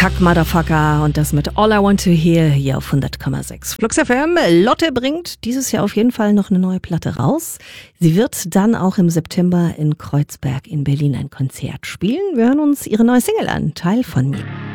Kack Motherfucker und das mit All I Want to Hear hier auf 100,6. Flux FM. Lotte bringt dieses Jahr auf jeden Fall noch eine neue Platte raus. Sie wird dann auch im September in Kreuzberg in Berlin ein Konzert spielen. Wir hören uns ihre neue Single an, Teil von mir.